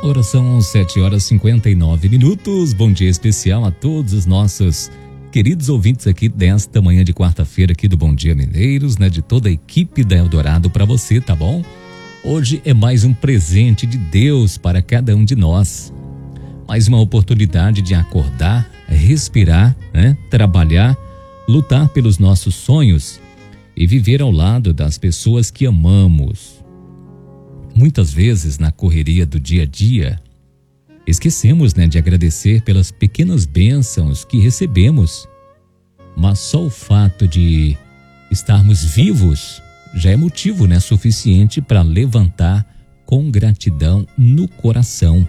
Agora são 7h59. Bom dia especial a todos os nossos queridos ouvintes aqui desta manhã de quarta-feira aqui do Bom Dia Mineiros, né? De toda a equipe da Eldorado para você, tá bom? Hoje é mais um presente de Deus para cada um de nós. Mais uma oportunidade de acordar, respirar, né? Trabalhar, lutar pelos nossos sonhos e viver ao lado das pessoas que amamos. Muitas vezes, na correria do dia a dia, esquecemos, né, de agradecer pelas pequenas bênçãos que recebemos. Mas só o fato de estarmos vivos já é motivo, né, suficiente para levantar com gratidão no coração.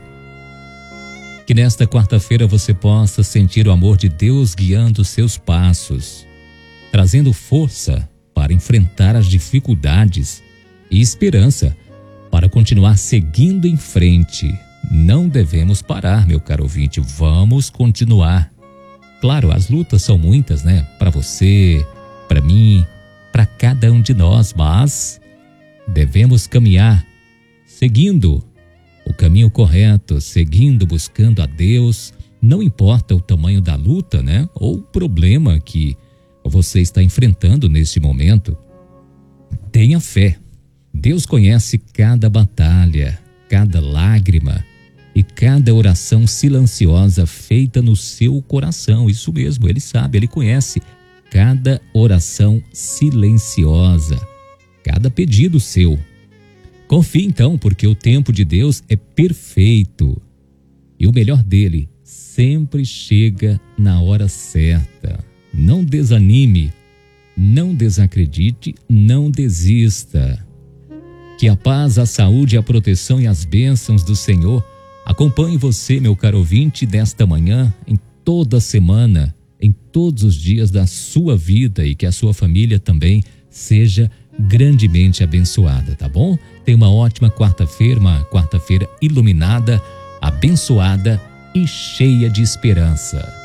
Que nesta quarta-feira você possa sentir o amor de Deus guiando seus passos, trazendo força para enfrentar as dificuldades e esperança para continuar seguindo em frente. Não devemos parar, meu caro ouvinte, vamos continuar. Claro, as lutas são muitas, né? Para você, para mim, para cada um de nós, mas devemos caminhar seguindo o caminho correto, seguindo, buscando a Deus. Não importa o tamanho da luta, né? Ou o problema que você está enfrentando neste momento. Tenha fé. Deus conhece cada batalha, cada lágrima e cada oração silenciosa feita no seu coração. Isso mesmo, Ele sabe, Ele conhece cada oração silenciosa, cada pedido seu. Confie então, porque o tempo de Deus é perfeito e o melhor dele sempre chega na hora certa. Não desanime, não desacredite, não desista. Que a paz, a saúde, a proteção e as bênçãos do Senhor acompanhem você, meu caro ouvinte, desta manhã, em toda a semana, em todos os dias da sua vida, e que a sua família também seja grandemente abençoada, tá bom? Tenha uma ótima quarta-feira, uma quarta-feira iluminada, abençoada e cheia de esperança.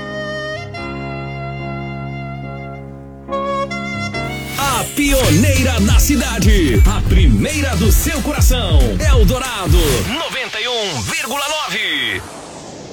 Pioneira na cidade, a primeira do seu coração. Eldorado 91,9.